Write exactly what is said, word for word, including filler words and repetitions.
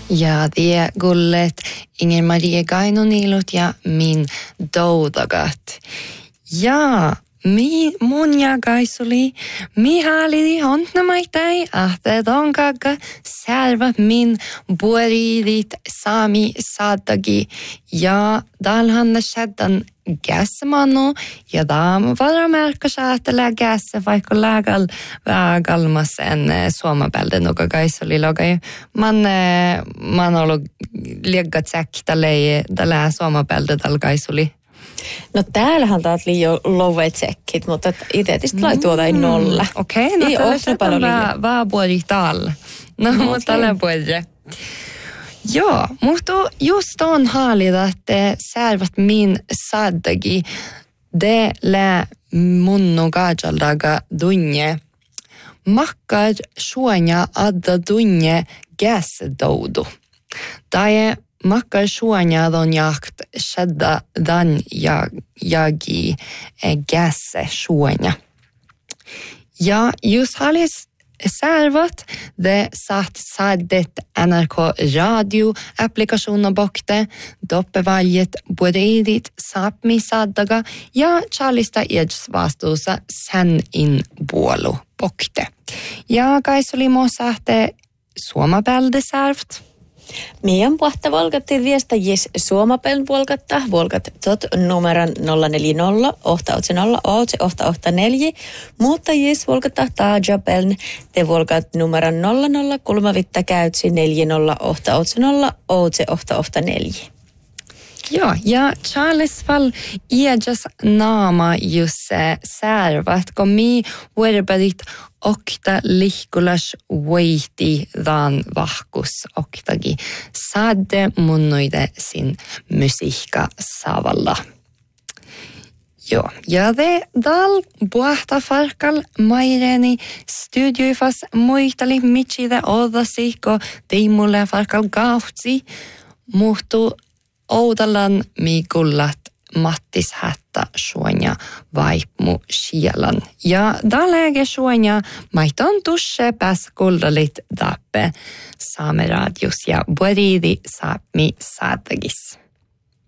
Ja det gullet Inger Marie Gainonilut ja min doudagat. Ja, mi munja gaisuli, mi halidi ontnamaitai, ahte donkaga servat min buoridit sami saatagi. Ja dalhanna sheddan gasmanu, ja dam vadra märka saatella gasse vaikka lägal galmas en suomabälde noga gaisuli logai. Man man ollut lieggat säktälle tällä suomabälde dal gaisuli. No täällähän taat liian lovet säkkit, mutta itse tietysti lai tuota ei nolla. Okei, okay, no tällä sätän vaan puoli täällä. No, no mutta tällä puoli. Joo, mutta just on haalida, että särvät min saddagi, det lä munnu gajaldaga dunje. Makkar suonya adda dunje gäsdoudu. Tai makkar suonya don jakt shedda dan jagi gässe suonya. Ja just halis särvat det satt saddet N R K radio-applikationer bokte, doppevaljet buoridit sapmi saddaga ja Charlista eds vastuussa sen in buolu bokte. Ja kaisoli muosahte suomapälde särvt. Meidän puhta volkatti viestajis suomapeln volkatta, volkat tot numeron nolla neljä nolla, ohta otse nolla, otse ohta ohta neljä, mutta jes volkatta taajapeln, te volkat numeron nolla nolla, kulma vitta käytsi neljä nolla, ohta otse nolla, otse ohta ohta neljä. Joo, ja Charles fall iäjas naama just särvat, kun mi vuoribadit okta lihkulas voiti dan vahkus oktagi. Saade munnoide sin musiikka savalla. Joo, ja det dal buahta farkal maireni studioifas muistali michide odasi, ko teimulle farkal gautsi, muhtu oudalan mikullat Mattis hättä suonya vaipmu sielan. Ja daläge suonya maiton tusse pääs kuldalit dappe Saame radios ja buoridi saapmi saatagis.